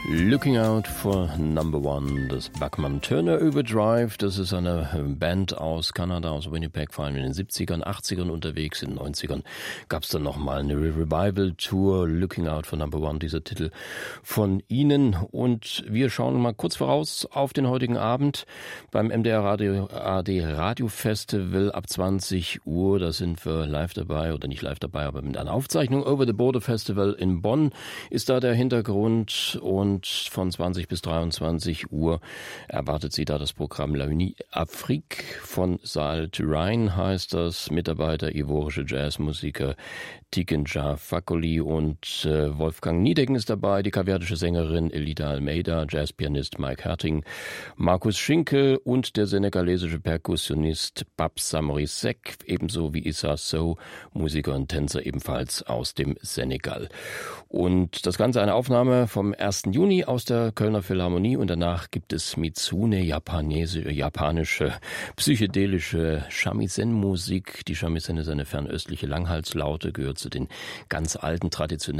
Looking Out for Number One, das Bachman Turner Overdrive, das ist eine Band aus Kanada, aus Winnipeg, vor allem in den 70ern, 80ern unterwegs, in den 90ern gab es dann nochmal eine Revival-Tour, Looking Out for Number One, dieser Titel von ihnen. Und wir schauen mal kurz voraus auf den heutigen Abend beim MDR Radio AD Radio Festival ab 20 Uhr, da sind wir live dabei, oder nicht live dabei, aber mit einer Aufzeichnung. Over the Border Festival in Bonn ist da der Hintergrund, und von 20 bis 23 Uhr erwartet Sie da das Programm La Uni Afrique von Saal Tyrain, heißt das. Mitarbeiter, ivorische Jazzmusiker Tikenja Fakoli und Wolfgang Niedecken ist dabei, die kapverdische Sängerin Elida Almeida, Jazzpianist Mike Herting, Markus Schinkel und der senegalesische Perkussionist Babs Samorisek, ebenso wie Issa Sow, Musiker und Tänzer ebenfalls aus dem Senegal. Und das Ganze eine Aufnahme vom 1. Juni aus der Kölner Philharmonie, und danach gibt es Mitsune, japanische, psychedelische Shamisen-Musik. Die Shamisen ist eine fernöstliche Langhalslaute, gehört zu den ganz alten traditionellen